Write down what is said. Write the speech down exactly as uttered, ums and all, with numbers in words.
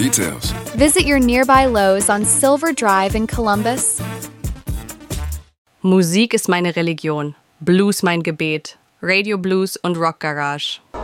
details. Visit your nearby Lowe's on Silver Drive in Columbus. Musik ist meine Religion, Blues mein Gebet, Radio Blues und Rock Garage.